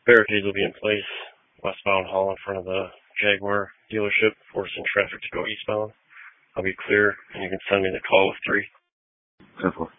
Barricades will be in place westbound hall in front of the Jaguar dealership, forcing traffic to go eastbound. I'll be clear, and you can send me the call with 3. 10-4.